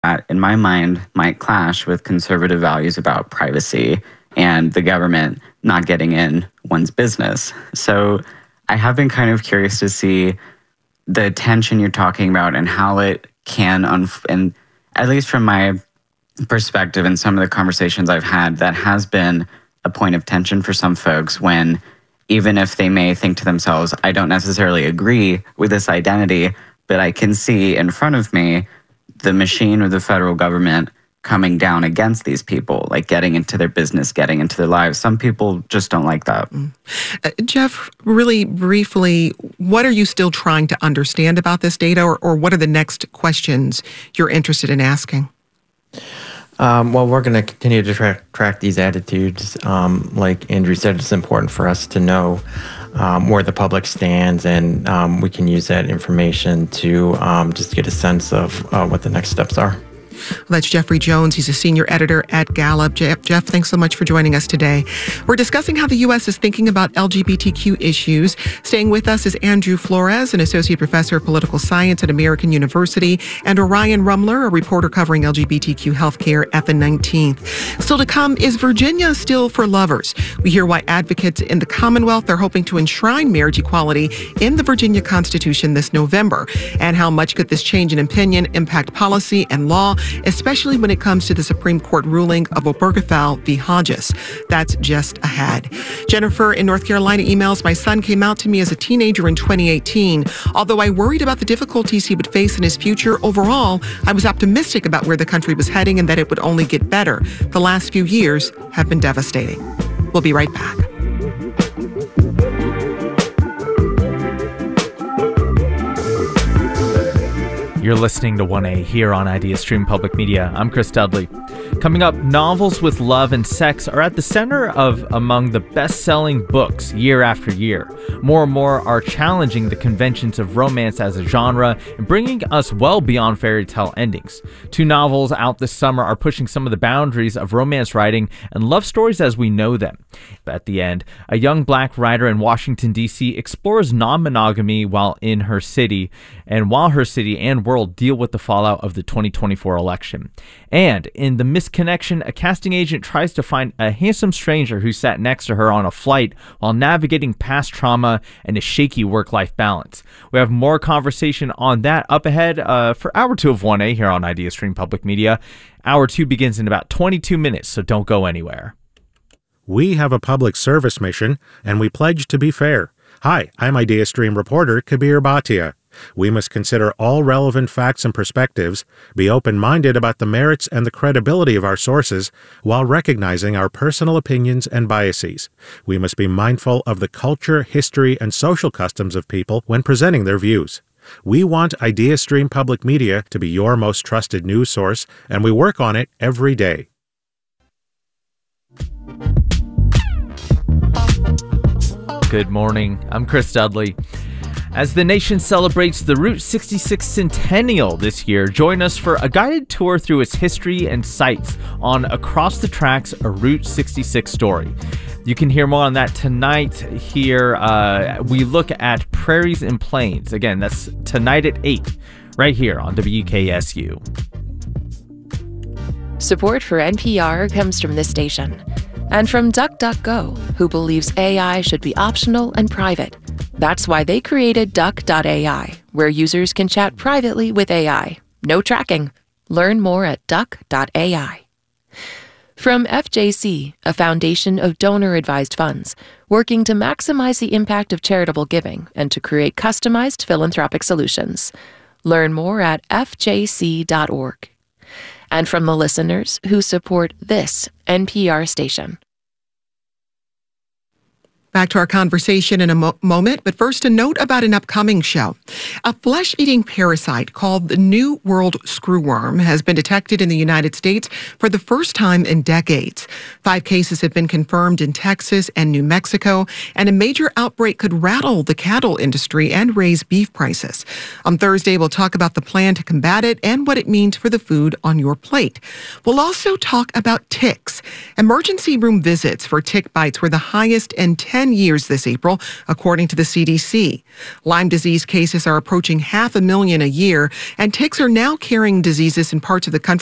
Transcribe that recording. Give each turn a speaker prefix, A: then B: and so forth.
A: that, in my mind, might clash with conservative values about privacy and the government not getting in one's business. So I have been kind of curious to see the tension you're talking about and how it can, and at least from my perspective and some of the conversations I've had, that has been a point of tension for some folks when, even if they may think to themselves, I don't necessarily agree with this identity, but I can see in front of me the machine or the federal government coming down against these people, like getting into their business, getting into their lives. Some people just don't like that.
B: Jeff, really briefly, what are you still trying to understand about this data, or what are the next questions you're interested in asking?
C: Well, we're going to continue to track these attitudes. Like Andrew said, it's important for us to know where the public stands, and we can use that information to just get a sense of what the next steps are.
B: Well, that's Jeffrey Jones. He's a senior editor at Gallup. Jeff, thanks so much for joining us today. We're discussing how the U.S. is thinking about LGBTQ issues. Staying with us is Andrew Flores, an associate professor of political science at American University, and Orion Rumler, a reporter covering LGBTQ healthcare at the 19th. Still to come, is Virginia still for lovers? We hear why advocates in the Commonwealth are hoping to enshrine marriage equality in the Virginia Constitution this November. And how much could this change in opinion impact policy and law, especially when it comes to the Supreme Court ruling of Obergefell v. Hodges. That's just ahead. Jennifer in North Carolina emails, my son came out to me as a teenager in 2018. Although I worried about the difficulties he would face in his future, overall, I was optimistic about where the country was heading and that it would only get better. The last few years have been devastating. We'll be right back.
D: You're listening to 1A here on IdeaStream Public Media. I'm Chris Dudley. Coming up, novels with love and sex are at the center of among the best-selling books year after year. More and more are challenging the conventions of romance as a genre and bringing us well beyond fairy tale endings. 2 novels out this summer are pushing some of the boundaries of romance writing and love stories as we know them. At the end, a young black writer in Washington, D.C. explores non-monogamy while her city and world deal with the fallout of the 2024 election. And in The Misconnection, a casting agent tries to find a handsome stranger who sat next to her on a flight while navigating past trauma and a shaky work-life balance. We have more conversation on that up ahead for Hour 2 of 1A here on IdeaStream Public Media. Hour 2 begins in about 22 minutes, so don't go anywhere.
E: We have a public service mission, and we pledge to be fair. Hi, I'm IdeaStream reporter Kabir Bhatia. We must consider all relevant facts and perspectives, be open-minded about the merits and the credibility of our sources, while recognizing our personal opinions and biases. We must be mindful of the culture, history, and social customs of people when presenting their views. We want IdeaStream Public Media to be your most trusted news source, and we work on it every day.
D: Good morning. I'm Chris Dudley. As the nation celebrates the Route 66 centennial this year, join us for a guided tour through its history and sights on Across the Tracks, a Route 66 story. You can hear more on that tonight here. We look at Prairies and Plains. Again, that's tonight at 8, right here on WKSU.
F: Support for NPR comes from this station and from DuckDuckGo, who believes AI should be optional and private. That's why they created Duck.ai, where users can chat privately with AI. No tracking. Learn more at Duck.ai. From FJC, a foundation of donor-advised funds, working to maximize the impact of charitable giving and to create customized philanthropic solutions. Learn more at fjc.org. And from the listeners who support this NPR station.
B: Back to our conversation in a moment, but first a note about an upcoming show. A flesh-eating parasite called the New World screwworm has been detected in the United States for the first time in decades. 5 cases have been confirmed in Texas and New Mexico, and a major outbreak could rattle the cattle industry and raise beef prices. On Thursday, we'll talk about the plan to combat it and what it means for the food on your plate. We'll also talk about ticks. Emergency room visits for tick bites were the highest in 10 10 years this April, according to the CDC. Lyme disease cases are approaching 500,000 a year, and ticks are now carrying diseases in parts of the country